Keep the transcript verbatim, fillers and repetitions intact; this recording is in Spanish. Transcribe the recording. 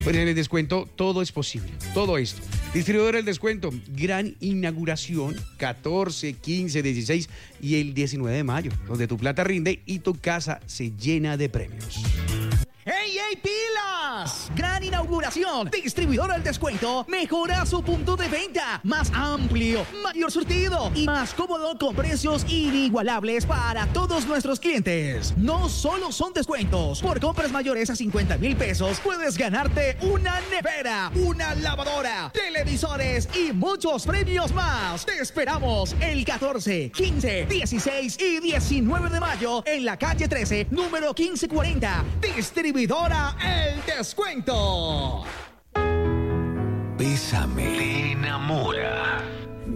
Pues en el descuento todo es posible, todo esto. Distribuidor El Descuento, gran inauguración, catorce, quince, dieciséis y el diecinueve de mayo, donde tu plata rinde y tu casa se llena de premios. ¡Ey, ey, pilas! Gran inauguración. Distribuidor El Descuento mejora su punto de venta. Más amplio, mayor surtido y más cómodo con precios inigualables para todos nuestros clientes. No solo son descuentos. Por compras mayores a cincuenta mil pesos puedes ganarte una nevera, una lavadora, televisores y muchos premios más. Te esperamos el catorce, quince, dieciséis y diecinueve de mayo en la calle trece, número quince cuarenta. Distribuidor Distribuidora El Descuento. Bésame. Te enamora.